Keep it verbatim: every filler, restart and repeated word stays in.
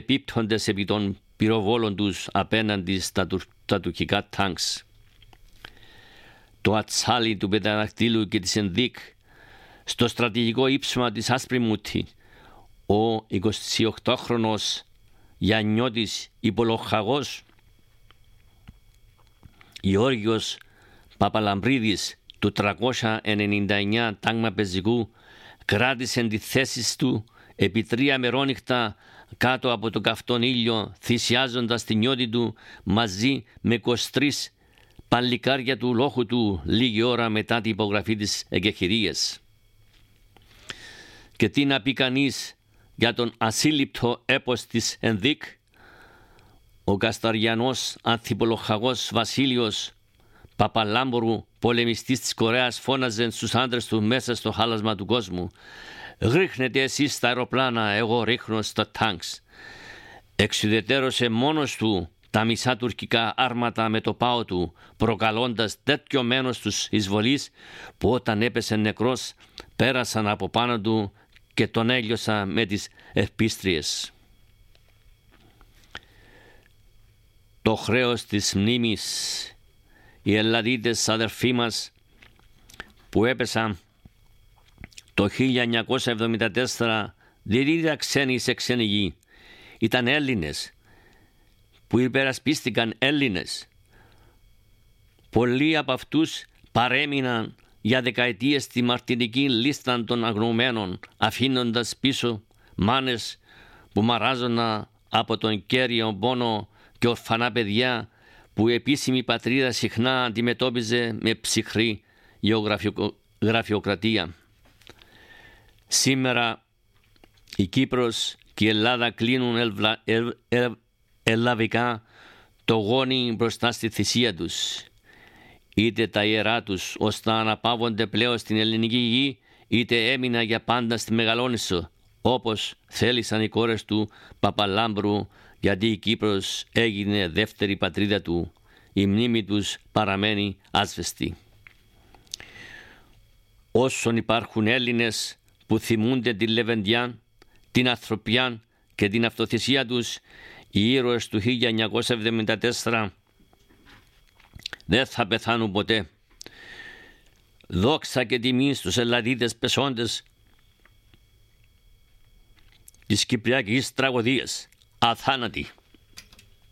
επίπτοντες επί των πυροβόλων τους απέναντι στα, του, στα τουρκικά τάγκς. Το ατσάλι του πενταδακτύλου και της Ενδίκ στο στρατηγικό ύψωμα της Άσπριμούτη, ο εικοσιοκτάχρονος Γιαννιώτης υπολοχαγός Γεώργιος Παπαλαμπρίδης του τριακόσια ενενήντα εννέα τάγμα πεζικού κράτησε τις θέσεις του επί τρία μερόνυχτα κάτω από τον καυτόν ήλιο, θυσιάζοντας την νιώτη του μαζί με είκοσι τρία παλικάρια του λόχου του λίγη ώρα μετά την υπογραφή της εγκεχηρίας. Και τι να πει κανείς για τον ασύλληπτο έπος της Ενδίκ? Ο Κασταριανός ανθιπολοχαγός Βασίλειος Παπαλάμπορου, πολεμιστής της Κορέας, φώναζε στους άντρες του μέσα στο χάλασμα του κόσμου: «Ρίχνετε εσείς στα αεροπλάνα, εγώ ρίχνω στα τάγκς». Εξουδετερώσε μόνος του τα μισά τουρκικά άρματα με το πάο του, προκαλώντας τέτοιο μένος τους εισβολής που όταν έπεσε νεκρός πέρασαν από πάνω του και τον έλειωσα με τις ευπίστριες. Το χρέος της μνήμης. Οι Ελλαδίτες αδερφοί μας που έπεσαν το χίλια εννιακόσια εβδομήντα τέσσερα δεν ήταν ξένοι σε ξένη γη. Ήταν Έλληνες που υπερασπίστηκαν Έλληνες. Πολλοί από αυτούς παρέμειναν για δεκαετίες στη μαρτυρική λίστα των αγνοωμένων, αφήνοντας πίσω μάνες που μαράζονταν από τον κέριο πόνο και ορφανά παιδιά που η επίσημη πατρίδα συχνά αντιμετώπιζε με ψυχρή γραφειοκρατία. Σήμερα η Κύπρος και η Ελλάδα κλείνουν ελβα, ελ, ελ, ελαβικά το γόνι μπροστά στη θυσία τους. Είτε τα ιερά τους ώστε να αναπαύονται πλέον στην ελληνική γη, είτε έμεινα για πάντα στη Μεγαλόνισσο, όπως θέλησαν οι κόρες του Παπαλάμπρου, γιατί η Κύπρος έγινε δεύτερη πατρίδα του. Η μνήμη τους παραμένει άσβεστη. Όσον υπάρχουν Έλληνες που θυμούνται την λεβεντιά, την ανθρωπιά και την αυτοθυσία τους, οι ήρωες του χίλια εννιακόσια εβδομήντα τέσσερα δεν θα πεθάνουν ποτέ. Δόξα και τιμή στους Ελλαδίτες πεσόντες της Κυπριακής τραγωδίας, αθάνατοι.